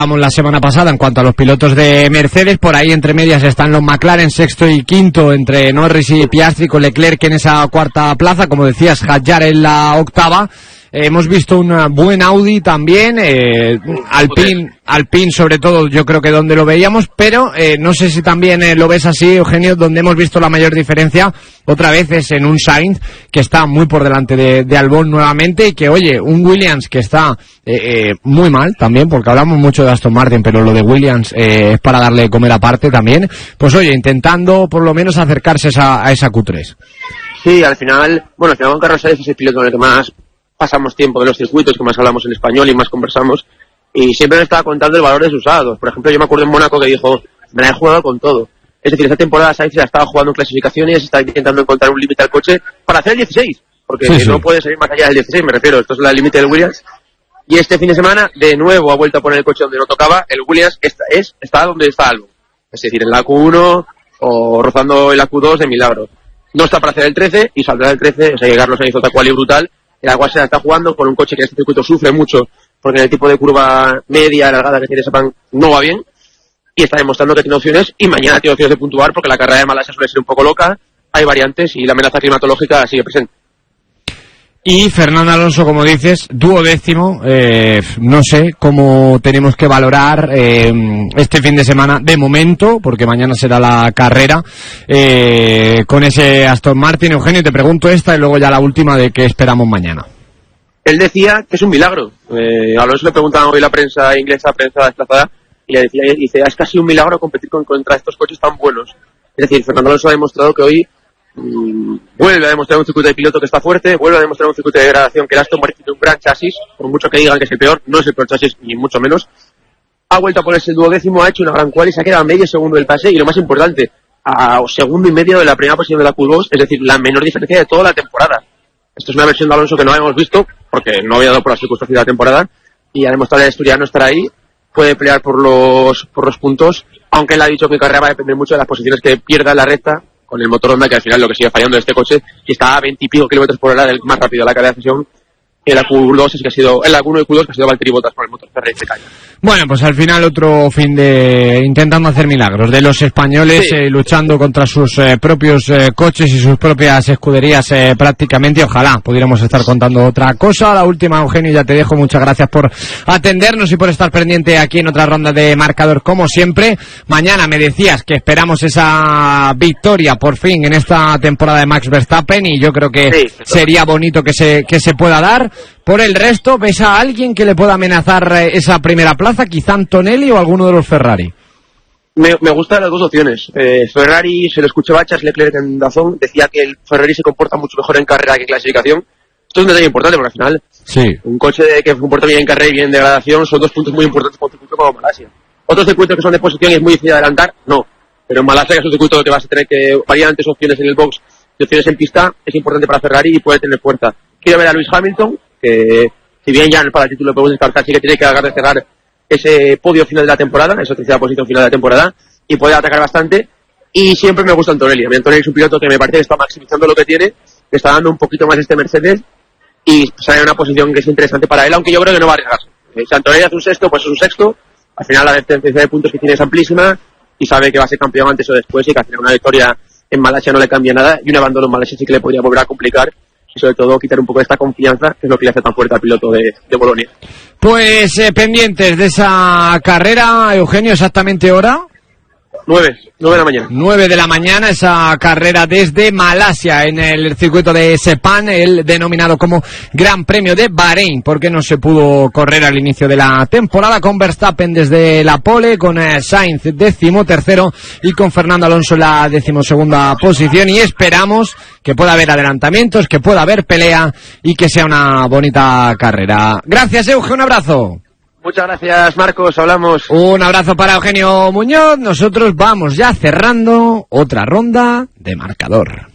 La semana pasada en cuanto a los pilotos de Mercedes, por ahí entre medias están los McLaren sexto y quinto, entre Norris y Piastri, con Leclerc en esa cuarta plaza, como decías, Hadjar en la octava. Hemos visto un buen Audi también, Alpine sobre todo, yo creo que donde lo veíamos, pero no sé si también lo ves así, Eugenio. Donde hemos visto la mayor diferencia otra vez es en un Sainz que está muy por delante de Albon nuevamente, y que, oye, un Williams que está muy mal también, porque hablamos mucho de Aston Martin, pero lo de Williams es para darle de comer aparte también, pues oye, intentando por lo menos acercarse a esa Q3. Sí, al final Juan Carlos Sainz es el piloto en el que más pasamos tiempo de los circuitos, que más hablamos en español y más conversamos, y siempre nos estaba contando el valor de sus usados. Por ejemplo, yo me acuerdo en Mónaco que dijo, me la he jugado con todo. Es decir, esta temporada Sainz la estaba jugando en clasificaciones, está intentando encontrar un límite al coche para hacer el 16, porque no puede salir más allá del 16, me refiero, esto es el límite del Williams. Y este fin de semana, de nuevo, ha vuelto a poner el coche donde no tocaba. El Williams está donde está Albon, es decir, en la Q1 o rozando en la Q2 de milagro. No está para hacer el 13 y saldrá del 13, o sea que Carlos Sainz otra quali brutal. El Agua se la está jugando con un coche que en este circuito sufre mucho, porque en el tipo de curva media, alargada que tiene Sepang no va bien, y está demostrando que tiene opciones, y mañana tiene opciones de puntuar, porque la carrera de Malasia suele ser un poco loca, hay variantes y la amenaza climatológica sigue presente. Y Fernando Alonso, como dices, 12º, no sé cómo tenemos que valorar este fin de semana de momento, porque mañana será la carrera con ese Aston Martin. Eugenio, te pregunto esta y luego ya la última de qué esperamos mañana. Él decía que es un milagro. Alonso le preguntaban hoy la prensa inglesa, prensa desplazada, y le decía, es casi un milagro competir contra estos coches tan buenos. Es decir, Fernando Alonso ha demostrado que hoy vuelve a demostrar un circuito de piloto que está fuerte, vuelve a demostrar un circuito de degradación que el Aston Martin tiene un gran chasis, por mucho que digan que es el peor, no es el peor chasis ni mucho menos. Ha vuelto a ponerse el 12º, ha hecho una gran quali y se ha quedado a medio segundo del pase, y lo más importante, a segundo y medio de la primera posición de la Q2, es decir, la menor diferencia de toda la temporada. Esto es una versión de Alonso que no habíamos visto, porque no había dado por las circunstancias de la temporada, y ha demostrado el asturiano estar ahí, puede pelear por los puntos, aunque él ha dicho que carrera va a depender mucho de las posiciones que pierda en la recta, con el motor Honda, que al final lo que sigue fallando de este coche, y está a 20 y pico kilómetros por hora del más rápido de la carrera de sesión. En la Q2 es que ha sido, en la Q1 y Q2 que ha sido Valtteri Bottas por el motor Ferrari de caña. Bueno, pues al final otro fin de intentando hacer milagros de los españoles, sí, luchando contra sus propios coches y sus propias escuderías prácticamente. Ojalá pudiéramos estar contando otra cosa. La última, Eugenio, ya te dejo. Muchas gracias por atendernos y por estar pendiente aquí en otra ronda de marcador, como siempre. Mañana me decías que esperamos esa victoria por fin en esta temporada de Max Verstappen, y yo creo que sí, sería bonito que se pueda dar. Por el resto, ¿ves a alguien que le pueda amenazar esa primera plaza? Quizá Antonelli o alguno de los Ferrari. Me gustan las dos opciones. Ferrari, se lo escuchaba a Charles Leclerc en DAZN, decía que el Ferrari se comporta mucho mejor en carrera que en clasificación. Esto es un detalle importante, porque al final sí, un coche que se comporta bien en carrera y bien en degradación son dos puntos muy importantes para un circuito como Malasia. Otros circuitos que son de posición y es muy difícil adelantar, no. Pero en Malasia, que es un circuito que vas a tener que variantes, opciones en el box y opciones en pista, es importante para Ferrari y puede tener fuerza. Quiero ver a Lewis Hamilton, que si bien ya para el título podemos descartar, sí que tiene que agarrar de cerrar ese podio final de la temporada, esa tercera posición final de la temporada, y puede atacar bastante. Y siempre me gusta Antonelli. Antonelli es un piloto que me parece que está maximizando lo que tiene, que está dando un poquito más este Mercedes, y sale en una posición que es interesante para él, aunque yo creo que no va a arriesgarse. Si Antonelli hace un sexto, pues es un sexto. Al final la diferencia de puntos que tiene es amplísima, y sabe que va a ser campeón antes o después, y que al final una victoria en Malasia no le cambia nada, y un abandono en Malasia sí que le podría volver a complicar, y sobre todo quitar un poco de esta confianza, que es lo que le hace tan fuerte al piloto de Bolonia. Pues pendientes de esa carrera, Eugenio, exactamente hora. 9 de la mañana. 9 de la mañana, esa carrera desde Malasia en el circuito de Sepang, el denominado como Gran Premio de Bahrein, porque no se pudo correr al inicio de la temporada, con Verstappen desde la pole, con Sainz 13º y con Fernando Alonso en la 12ª posición, y esperamos que pueda haber adelantamientos, que pueda haber pelea y que sea una bonita carrera. Gracias, Eugenio, un abrazo. Muchas gracias, Marcos, hablamos. Un abrazo para Eugenio Muñoz. Nosotros vamos ya cerrando otra ronda de marcador.